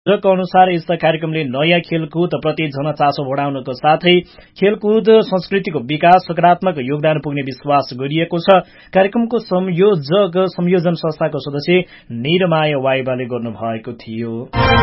आयोजक अनुसार यस्ता कार्यक्रमले नयाँ खेलकुद प्रति जनचासो बढाउनको साथै खेलकुद संस्कृतिको विकास सकारात्मक योगदान पुग्ने विश्वास गरिएको छ। कार्यक्रमको संयोजन संस्थाको सदस्य निरमाया वाइबाले गर्नुभएको थियो।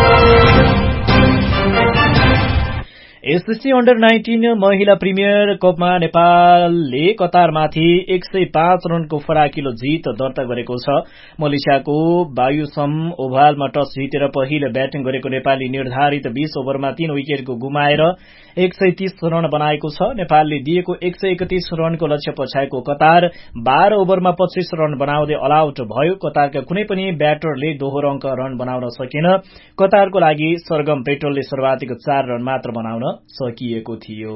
एसएससी अन्डर-19 महिला प्रिमियर कपमा नेपालले कतारमाथि 105 रनको फराकिलो जीत दर्ता गरेको छ। मलेसियाको बायुसम ओभलमा टस जितेर पहिले ब्याटिङ गरेको नेपालले निर्धारित 20 ओभरमा 3 विकेटको गुमाएर 130 रन बनाएको छ। नेपालले दिएको 131 रनको लक्ष्य पछ्याएको कतार 12 ओभरमा 25 रन बनाउँदै अल आउट भयो। कतारका कुनै पनि ब्याटरले दोहोरो अंक रन बनाउन सकेन। कतारको लागि सरगम पेट्रोलले सर्वाधिक 4 रन मात्र बनाउन सकिएको थियो।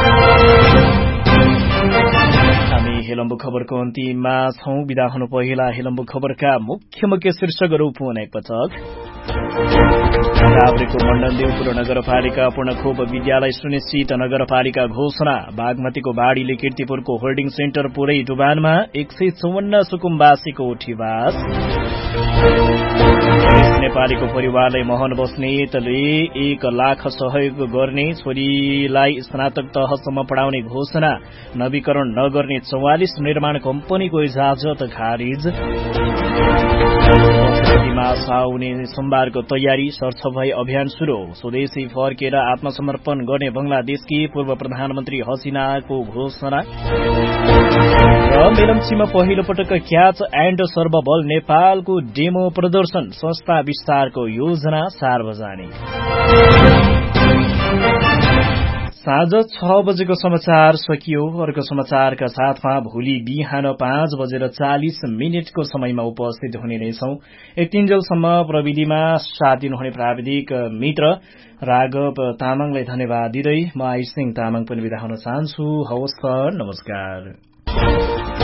हामी हेलम्बु खबरको अन्तिममा छौं। बिदा हुनु पहिला हेलम्बु खबरका मुख्य शीर्षकहरू पुनः एकपटक। काभ्रेको मण्डनदेवपुर नगरपालिका पूर्णखोप विद्यालय सुनिश्चित नगरपालिका घोषणा। बागमतीको बाढ़ीले कीर्तिपुरको होल्डिङ सेन्टर पुरै डुबानमा 154 सुकुम्बासीको उठीवास। नेपालीको परिवारलाई महन बस्नेतले 1 लाख सहयोग गर्ने, छोरीलाई स्नातक तहसम्म पढ़ाउने घोषणा। नवीकरण नगर्ने 44 निर्माण कम्पनीको इजाजत खारिज। आउने सोमबारको तयारी, सरसफाई अभियान शुरू। स्वदेशी फर्केर आत्मसमर्पण गर्ने बंगलादेशकी पूर्व प्रधानमन्त्री हसिनाको घोषणा। र मेलम्चीमा पहिलो पटक क्याच एण्ड सर्भ बल नेपालको डेमो प्रदर्शन। संस्था विस्तारको योजना सार्वजनिक। साँझ 6 बजेको समाचार सकियो। अर्को समाचारका साथमा भोलि बिहान 5:40 को समयमा उपस्थित हुने रहेछौं। यतिन्जेलसम्म प्रविधिमा साथ दिनुहुने प्राविधिक मित्र राघव तामाङलाई धन्यवाद दिँदै म आइसिङ तामाङ पनि बिदा हुन चाहन्छु। हवस्, नमस्कार।